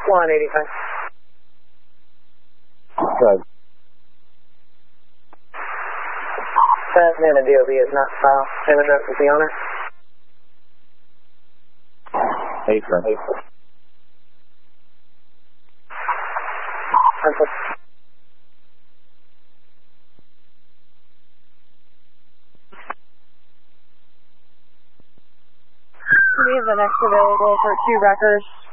185. Good. That man in DOB is not file. Same address as the owner. Apron. We have the next available for 2 records.